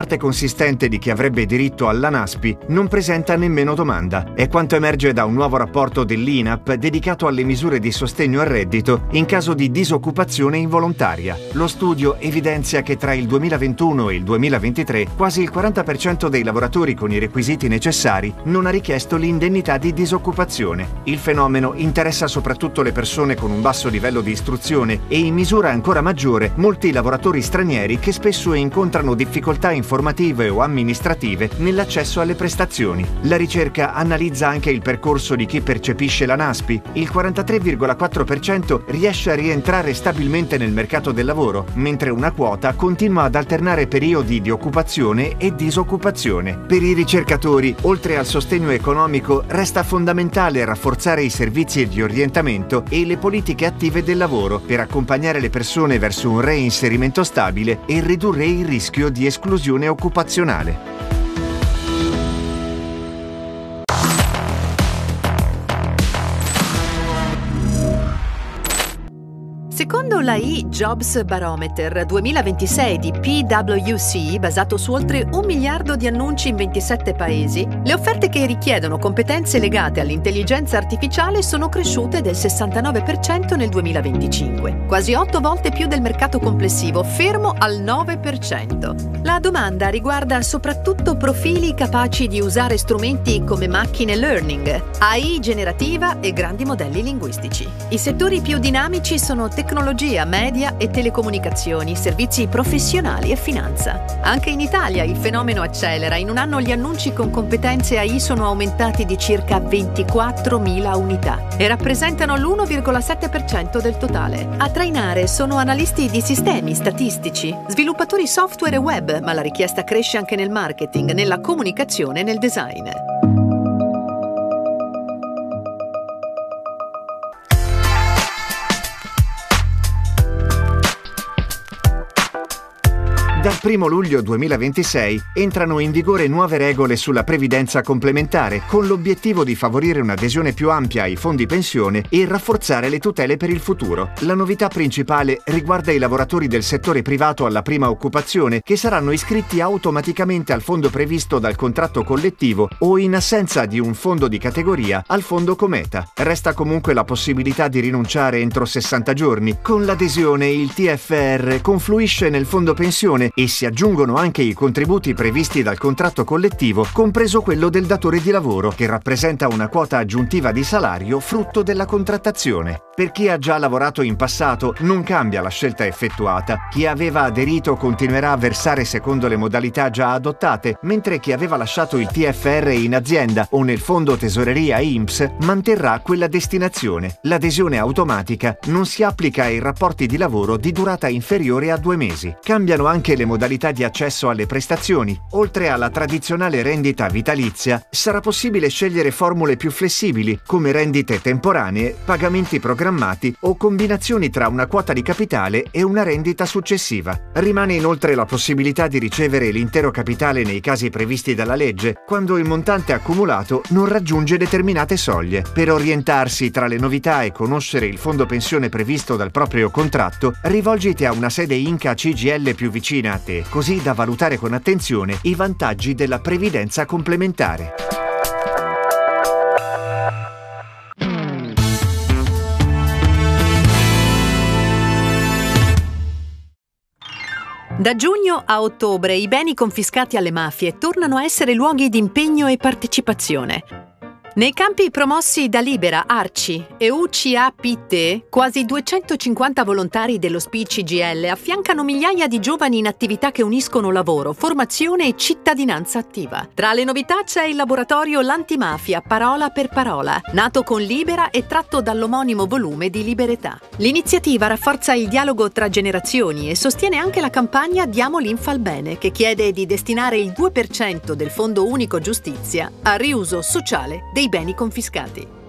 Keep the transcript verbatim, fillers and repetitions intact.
parte consistente di chi avrebbe diritto alla NASPI non presenta nemmeno domanda. È quanto emerge da un nuovo rapporto dell'I N A P dedicato alle misure di sostegno al reddito in caso di disoccupazione involontaria. Lo studio evidenzia che tra il duemilaventuno e il duemilaventitré quasi il quaranta per cento dei lavoratori con i requisiti necessari non ha richiesto l'indennità di disoccupazione. Il fenomeno interessa soprattutto le persone con un basso livello di istruzione e in misura ancora maggiore molti lavoratori stranieri che spesso incontrano difficoltà informative o amministrative nell'accesso alle prestazioni. La ricerca analizza anche il percorso di chi percepisce la NASPI. Il quarantatré virgola quattro per cento riesce a rientrare stabilmente nel mercato del lavoro, mentre una quota continua ad alternare periodi di occupazione e disoccupazione. Per i ricercatori, oltre al sostegno economico, resta fondamentale rafforzare i servizi di orientamento e le politiche attive del lavoro per accompagnare le persone verso un reinserimento stabile e ridurre il rischio di esclusione occupazionale. Secondo la e-Jobs Barometer duemilaventisei di P W C, basato su oltre un miliardo di annunci in ventisette paesi, le offerte che richiedono competenze legate all'intelligenza artificiale sono cresciute del sessantanove per cento nel duemilaventicinque, quasi otto volte più del mercato complessivo, fermo al nove per cento. La domanda riguarda soprattutto profili capaci di usare strumenti come macchine learning, A I generativa e grandi modelli linguistici. I settori più dinamici sono tecnologia, media e telecomunicazioni, servizi professionali e finanza. Anche in Italia il fenomeno accelera. In un anno gli annunci con competenze A I sono aumentati di circa ventiquattromila unità e rappresentano l'uno virgola sette per cento del totale. A trainare sono analisti di sistemi, statistici, sviluppatori software e web, ma la richiesta cresce anche nel marketing, nella comunicazione e nel design. Dal primo luglio duemilaventisei entrano in vigore nuove regole sulla previdenza complementare con l'obiettivo di favorire un'adesione più ampia ai fondi pensione e rafforzare le tutele per il futuro. La novità principale riguarda i lavoratori del settore privato alla prima occupazione che saranno iscritti automaticamente al fondo previsto dal contratto collettivo o, in assenza di un fondo di categoria, al fondo Cometa. Resta comunque la possibilità di rinunciare entro sessanta giorni. Con l'adesione il T F R confluisce nel fondo pensione e si aggiungono anche i contributi previsti dal contratto collettivo, compreso quello del datore di lavoro, che rappresenta una quota aggiuntiva di salario frutto della contrattazione. Per chi ha già lavorato in passato non cambia la scelta effettuata. Chi aveva aderito continuerà a versare secondo le modalità già adottate, mentre chi aveva lasciato il T F R in azienda o nel fondo tesoreria I N P S manterrà quella destinazione. L'adesione automatica non si applica ai rapporti di lavoro di durata inferiore a due mesi. Cambiano anche le modalità di accesso alle prestazioni. Oltre alla tradizionale rendita vitalizia, sarà possibile scegliere formule più flessibili, come rendite temporanee, pagamenti programmati o combinazioni tra una quota di capitale e una rendita successiva. Rimane inoltre la possibilità di ricevere l'intero capitale nei casi previsti dalla legge, quando il montante accumulato non raggiunge determinate soglie. Per orientarsi tra le novità e conoscere il fondo pensione previsto dal proprio contratto, rivolgiti a una sede Inca C G I L più vicina a te, così da valutare con attenzione i vantaggi della previdenza complementare. Da giugno a ottobre i beni confiscati alle mafie tornano a essere luoghi di impegno e partecipazione. Nei campi promossi da Libera, Arci e U C A P T, quasi duecentocinquanta volontari dello S P I C G I L affiancano migliaia di giovani in attività che uniscono lavoro, formazione e cittadinanza attiva. Tra le novità c'è il laboratorio L'Antimafia, parola per parola, nato con Libera e tratto dall'omonimo volume di Liberetà. L'iniziativa rafforza il dialogo tra generazioni e sostiene anche la campagna Diamo l'Infalbene, che chiede di destinare il due per cento del Fondo Unico Giustizia al riuso sociale dei beni confiscati.